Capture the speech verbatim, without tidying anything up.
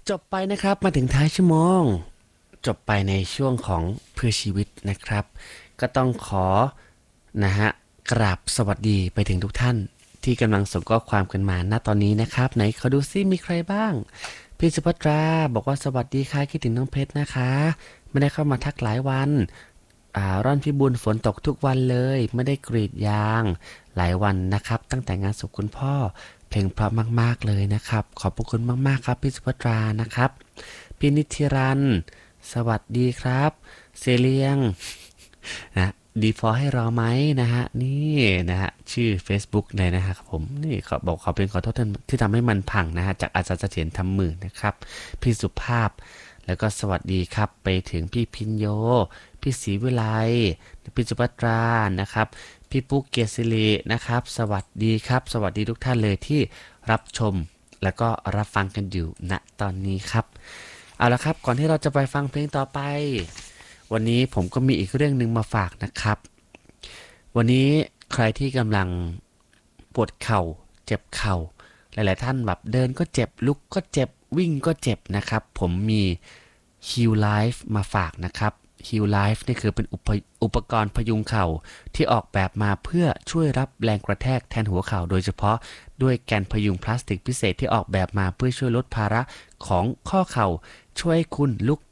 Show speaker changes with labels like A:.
A: จบไปนะครับมาถึงท้ายชั่วโมงจบไปในช่วงของเพื่อชีวิตนะครับก็ต้องขอนะฮะกราบสวัสดีไปถึงทุกท่านที่กำลังส่งข้อความกันมาณตอนนี้นะครับไหนเขาดูซิมีใครบ้างพี่สุภัตราบอกว่าสวัสดีค่ะคิดถึงน้องเพชรนะคะไม่ได้เข้ามาทักหลายวันอ่าร่อนพิบูลฝนตกทุกวันเลยไม่ได้กรีดยางหลายวันนะครับตั้งแต่งานศพคุณพ่อ เพลงเพราะมากๆเลยนะครับขอบพระคุณมากๆครับพี่สุภัตรานะครับพี่นิติรันสวัสดีครับเซเลียงนะดีฟอให้รอไหมนะฮะนี่นะฮะชื่อ เฟซบุ๊ก เลยนะฮะครับผมนี่เขาบอกเขาเป็นขอโทษที่ทำให้มันพังนะฮะจากอาจารย์เสถียรทำมือนะครับพี่สุภาพแล้วก็สวัสดีครับไปถึงพี่พินโยพี่ศรีวิไลพี่สุภัตรานะครับพี่ปุ๊กเกียรติศิรินะครับสวัสดีครับสวัสดีทุกท่านเลยที่รับชมแล้วก็รับฟังกันอยู่ณตอนนี้ครับเอาละครับก่อนที่เราจะไปฟังเพลงต่อไปวันนี้ผมก็มีอีกเรื่องหนึ่งมาฝากนะครับวันนี้ใครที่กำลังปวดเข่าเจ็บเข่าหลายๆท่านแบบเดินก็เจ็บลุกก็เจ็บวิ่งก็เจ็บนะครับผมมี Heal Life มาฝากนะครับ Heal Life นี่คือเป็นอุปอุปกรณ์พยุงเข่าที่ออกแบบมาเพื่อช่วยรับแรงกระแทกแทนหัวเข่าโดยเฉพาะด้วยแกนพยุงพลาสติกพิเศษที่ออกแบบมาเพื่อช่วยลดภาระของข้อเข่าช่วยให้คุณลุก